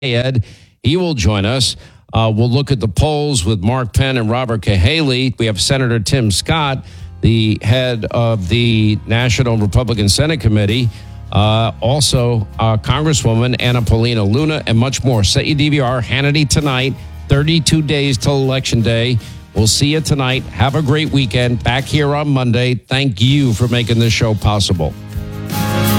Ed. He will join us. We'll look at the polls with Mark Penn and Robert Cahaly. We have Senator Tim Scott, the head of the National Republican Senate Committee. Also, Congresswoman Anna Paulina Luna, and much more. Set your DVR. Hannity tonight. 32 days till Election Day. We'll see you tonight. Have a great weekend. Back here on Monday. Thank you for making this show possible.